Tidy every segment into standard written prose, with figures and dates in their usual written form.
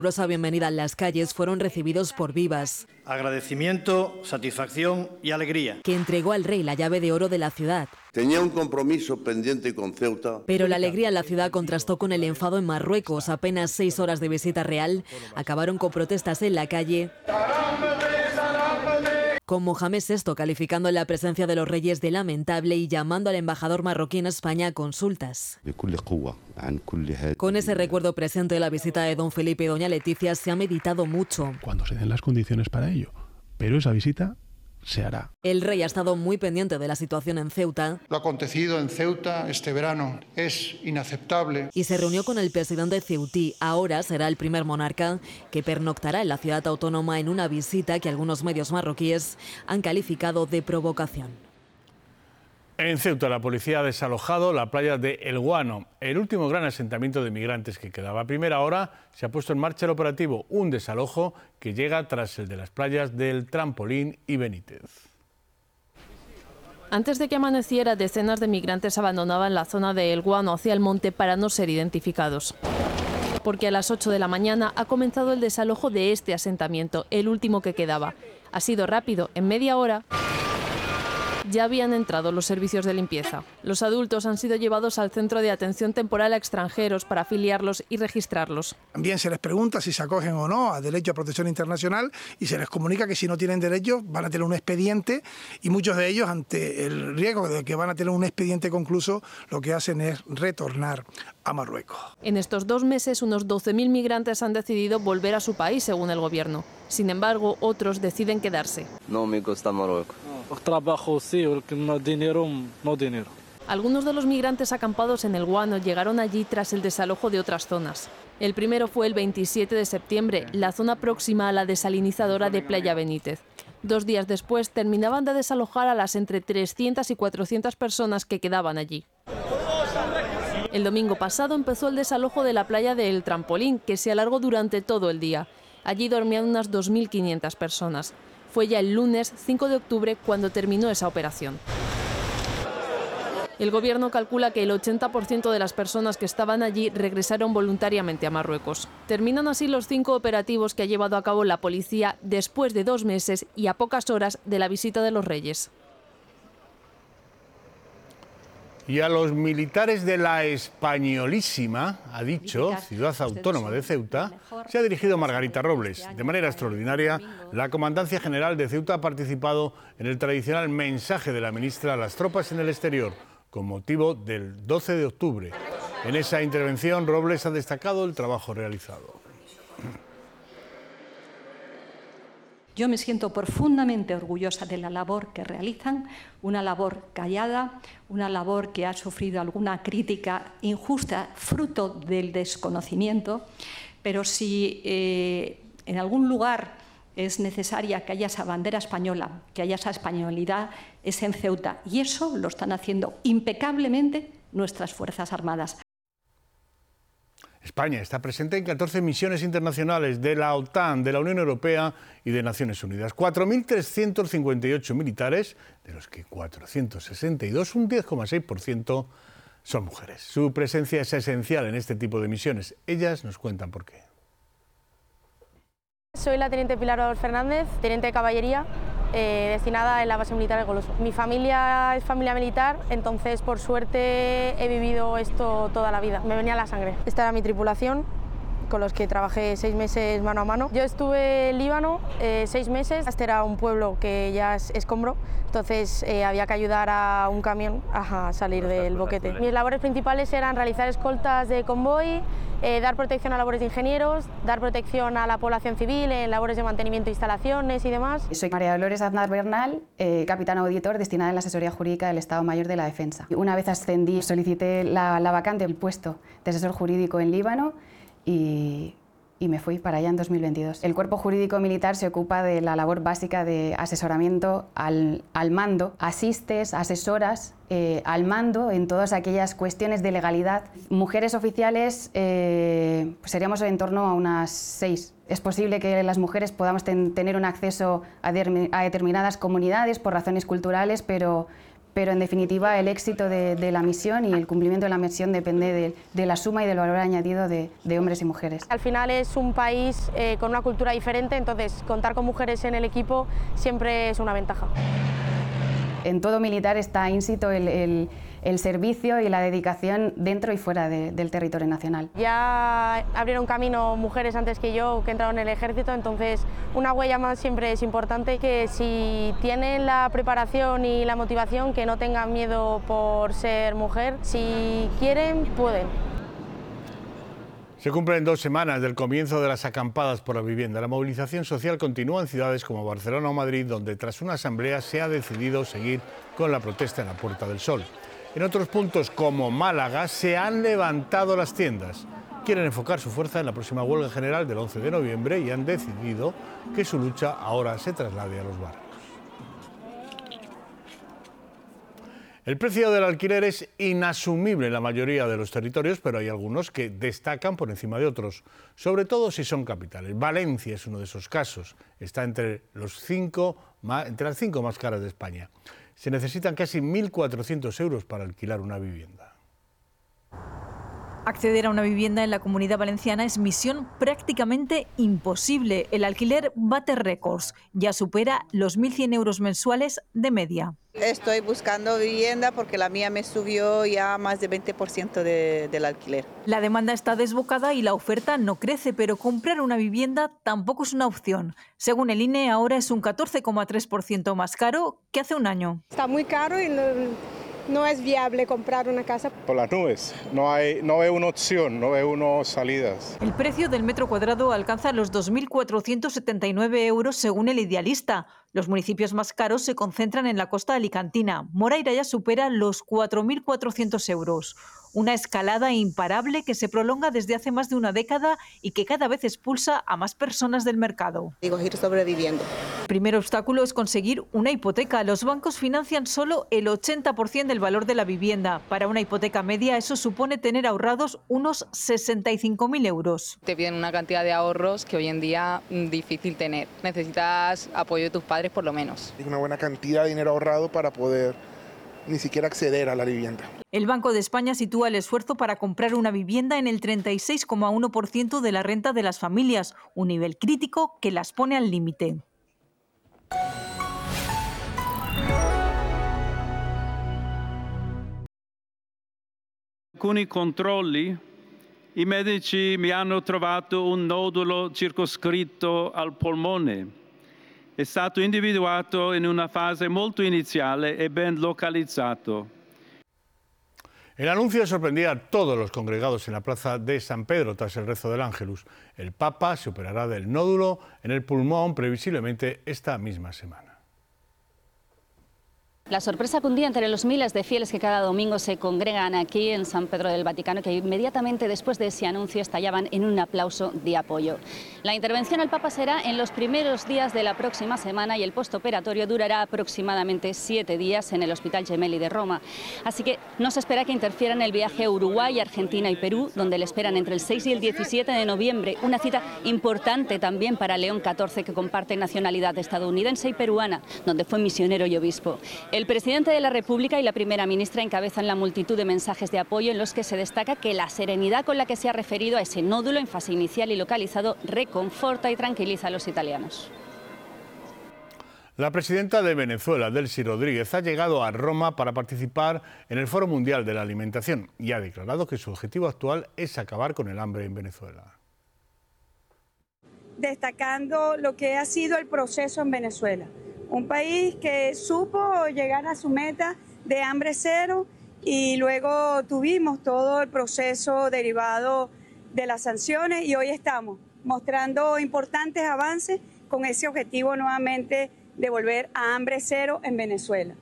Rosa bienvenida en las calles fueron recibidos por Vivas. Agradecimiento, satisfacción y alegría. Que entregó al rey la llave de oro de la ciudad. Tenía un compromiso pendiente con Ceuta. Pero la alegría en la ciudad contrastó con el enfado en Marruecos. Apenas 6 horas de visita real acabaron con protestas en la calle, con Mohamed VI calificando la presencia de los reyes de lamentable y llamando al embajador marroquí en España a consultas. Con ese recuerdo presente de la visita de don Felipe y doña Leticia se ha meditado mucho. Cuando se den las condiciones para ello. Pero esa visita se hará. El rey ha estado muy pendiente de la situación en Ceuta. Lo acontecido en Ceuta este verano es inaceptable. Y se reunió con el presidente ceutí. Ahora será el primer monarca que pernoctará en la ciudad autónoma en una visita que algunos medios marroquíes han calificado de provocación. En Ceuta, la policía ha desalojado la playa de El Guano, el último gran asentamiento de migrantes que quedaba. A primera hora se ha puesto en marcha el operativo, un desalojo que llega tras el de las playas del Trampolín y Benítez. Antes de que amaneciera, decenas de migrantes abandonaban la zona de El Guano hacia el monte para no ser identificados. Porque a las 8 de la mañana ha comenzado el desalojo de este asentamiento, el último que quedaba. Ha sido rápido, en media hora ya habían entrado los servicios de limpieza. Los adultos han sido llevados al Centro de Atención Temporal a Extranjeros para afiliarlos y registrarlos. También se les pregunta si se acogen o no a derecho a protección internacional y se les comunica que si no tienen derecho van a tener un expediente, y muchos de ellos, ante el riesgo de que van a tener un expediente concluso, lo que hacen es retornar a Marruecos. En estos 2 meses, unos 12.000 migrantes han decidido volver a su país, según el gobierno. Sin embargo, otros deciden quedarse. No me gusta Marruecos. Trabajo sí, porque no dinero. Algunos de los migrantes acampados en El Guano llegaron allí tras el desalojo de otras zonas. El primero fue el 27 de septiembre, la zona próxima a la desalinizadora de Playa Benítez. 2 días después terminaban de desalojar a las entre 300 y 400 personas que quedaban allí. El domingo pasado empezó el desalojo de la playa de El Trampolín, que se alargó durante todo el día. Allí dormían unas 2.500 personas. Fue ya el lunes 5 de octubre cuando terminó esa operación. El gobierno calcula que el 80% de las personas que estaban allí regresaron voluntariamente a Marruecos. Terminan así los 5 operativos que ha llevado a cabo la policía después de 2 meses y a pocas horas de la visita de los reyes. Y a los militares de la Españolísima, ha dicho, ciudad autónoma de Ceuta, se ha dirigido Margarita Robles. De manera extraordinaria, la Comandancia General de Ceuta ha participado en el tradicional mensaje de la ministra a las tropas en el exterior, con motivo del 12 de octubre. En esa intervención, Robles ha destacado el trabajo realizado. Yo me siento profundamente orgullosa de la labor que realizan, una labor callada, una labor que ha sufrido alguna crítica injusta, fruto del desconocimiento, pero si en algún lugar es necesaria que haya esa bandera española, que haya esa españolidad, es en Ceuta, y eso lo están haciendo impecablemente nuestras Fuerzas Armadas. España está presente en 14 misiones internacionales de la OTAN, de la Unión Europea y de Naciones Unidas. 4.358 militares, de los que 462, un 10,6%, son mujeres. Su presencia es esencial en este tipo de misiones. Ellas nos cuentan por qué. Soy la teniente Pilar Adolfo Fernández, teniente de caballería, destinada en la base militar de Goloso. Mi familia es familia militar, entonces por suerte he vivido esto toda la vida, me venía a la sangre. Esta era mi tripulación, con los que trabajé 6 meses mano a mano. Yo estuve en Líbano 6 meses, este era un pueblo que ya es escombro, entonces había que ayudar a un camión a salir del boquete. Mis labores principales eran realizar escoltas de convoy, dar protección a labores de ingenieros, dar protección a la población civil en labores de mantenimiento de instalaciones y demás. Soy María Dolores Aznar Bernal, capitán auditor destinada en la Asesoría Jurídica del Estado Mayor de la Defensa. Una vez ascendí, solicité la vacante del puesto de asesor jurídico en Líbano y me fui para allá en 2022. El Cuerpo Jurídico Militar se ocupa de la labor básica de asesoramiento al mando, asistes, asesoras al mando en todas aquellas cuestiones de legalidad. Mujeres oficiales pues seríamos en torno a unas 6. Es posible que las mujeres podamos tener un acceso a determinadas comunidades por razones culturales, pero Pero en definitiva el éxito de la misión y el cumplimiento de la misión depende de la suma y del valor añadido de hombres y mujeres. Al final es un país con una cultura diferente, entonces contar con mujeres en el equipo siempre es una ventaja. En todo militar está ínsito el servicio y la dedicación dentro y fuera del territorio nacional. Ya abrieron camino mujeres antes que yo que entraron en el ejército, entonces una huella más siempre es importante, que si tienen la preparación y la motivación, que no tengan miedo por ser mujer, si quieren, pueden. Se cumplen 2 semanas del comienzo de las acampadas por la vivienda. La movilización social continúa en ciudades como Barcelona o Madrid, donde tras una asamblea se ha decidido seguir con la protesta en la Puerta del Sol. En otros puntos como Málaga se han levantado las tiendas. Quieren enfocar su fuerza en la próxima huelga general del 11 de noviembre y han decidido que su lucha ahora se traslade a los barrios. El precio del alquiler es inasumible en la mayoría de los territorios, pero hay algunos que destacan por encima de otros, sobre todo si son capitales. Valencia es uno de esos casos, está entre las 5 más caras de España. Se necesitan casi 1.400 euros para alquilar una vivienda. Acceder a una vivienda en la Comunidad Valenciana es misión prácticamente imposible. El alquiler bate récords, ya supera los 1.100 euros mensuales de media. Estoy buscando vivienda porque la mía me subió ya más de 20% del alquiler. La demanda está desbocada y la oferta no crece, pero comprar una vivienda tampoco es una opción. Según el INE, ahora es un 14,3% más caro que hace un año. Está muy caro y no es viable comprar una casa. Por las nubes, no veo una opción, no veo unas salidas. El precio del metro cuadrado alcanza los 2.479 euros según el Idealista. Los municipios más caros se concentran en la costa alicantina. Moraira ya supera los 4.400 euros. Una escalada imparable que se prolonga desde hace más de una década y que cada vez expulsa a más personas del mercado. Digo, ir sobreviviendo. El primer obstáculo es conseguir una hipoteca. Los bancos financian solo el 80% del valor de la vivienda. Para una hipoteca media eso supone tener ahorrados unos 65.000 euros. Te piden una cantidad de ahorros que hoy en día es difícil tener. Necesitas apoyo de tus padres por lo menos. Una buena cantidad de dinero ahorrado para poder ni siquiera acceder a la vivienda. El Banco de España sitúa el esfuerzo para comprar una vivienda en el 36,1% de la renta de las familias, un nivel crítico que las pone al límite. Alcuni controlli, i medici mi hanno trovato un nodulo circoscritto al polmone. È stato individuato in una fase molto iniziale e ben localizzato. El anuncio sorprendía a todos los congregados en la plaza de San Pedro tras el rezo del Ángelus. El Papa se operará del nódulo en el pulmón previsiblemente esta misma semana. La sorpresa cundía entre los miles de fieles que cada domingo se congregan aquí en San Pedro del Vaticano, que inmediatamente después de ese anuncio estallaban en un aplauso de apoyo. La intervención al Papa será en los primeros días de la próxima semana y el postoperatorio durará aproximadamente 7 días en el Hospital Gemelli de Roma. Así que no se espera que interfiera en el viaje a Uruguay, Argentina y Perú, donde le esperan entre el 6 y el 17 de noviembre. Una cita importante también para León XIV, que comparte nacionalidad estadounidense y peruana, donde fue misionero y obispo. El presidente de la República y la primera ministra encabezan la multitud de mensajes de apoyo en los que se destaca que la serenidad con la que se ha referido a ese nódulo en fase inicial y localizado reconforta y tranquiliza a los italianos. La presidenta de Venezuela, Delcy Rodríguez, ha llegado a Roma para participar en el Foro Mundial de la Alimentación y ha declarado que su objetivo actual es acabar con el hambre en Venezuela. Destacando lo que ha sido el proceso en Venezuela. Un país que supo llegar a su meta de hambre cero y luego tuvimos todo el proceso derivado de las sanciones y hoy estamos mostrando importantes avances con ese objetivo nuevamente de volver a hambre cero en Venezuela.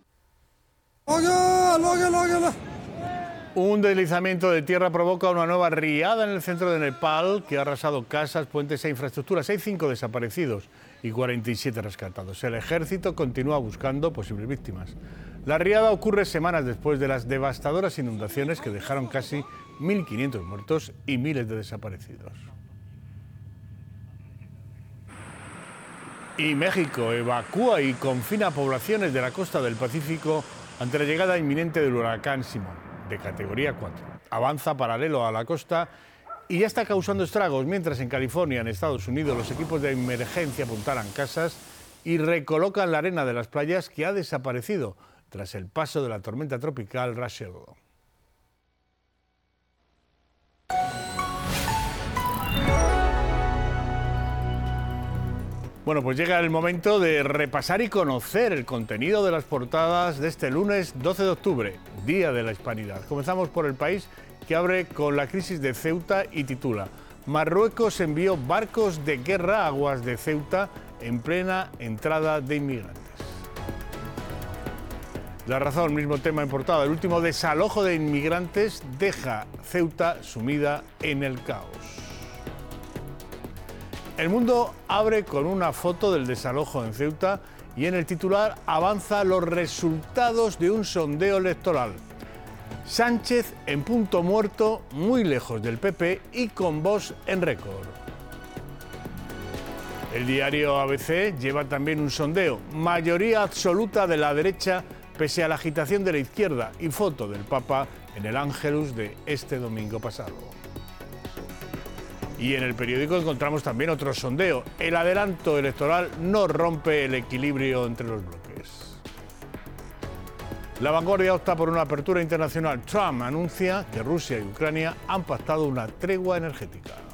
Un deslizamiento de tierra provoca una nueva riada en el centro de Nepal que ha arrasado casas, puentes e infraestructuras. Hay 5 desaparecidos y 47 rescatados. El ejército continúa buscando posibles víctimas. La riada ocurre semanas después de las devastadoras inundaciones que dejaron casi 1.500 muertos y miles de desaparecidos. Y México evacúa y confina poblaciones de la costa del Pacífico ante la llegada inminente del huracán Simón, de categoría 4. Avanza paralelo a la costa y ya está causando estragos, mientras en California, en Estados Unidos, los equipos de emergencia apuntalan casas y recolocan la arena de las playas que ha desaparecido tras el paso de la tormenta tropical Rachel. Bueno, pues llega el momento de repasar y conocer el contenido de las portadas de este lunes 12 de octubre, Día de la Hispanidad. Comenzamos por el país, que abre con la crisis de Ceuta y titula: Marruecos envió barcos de guerra a aguas de Ceuta en plena entrada de inmigrantes. La Razón, mismo tema en portada: el último desalojo de inmigrantes deja Ceuta sumida en el caos. El Mundo abre con una foto del desalojo en Ceuta y en el titular avanza los resultados de un sondeo electoral. Sánchez en punto muerto, muy lejos del PP y con Vox en récord. El diario ABC lleva también un sondeo: mayoría absoluta de la derecha pese a la agitación de la izquierda, y foto del Papa en el Ángelus de este domingo pasado. Y en el periódico encontramos también otro sondeo: el adelanto electoral no rompe el equilibrio entre los bloques. La Vanguardia opta por una apertura internacional. Trump anuncia que Rusia y Ucrania han pactado una tregua energética.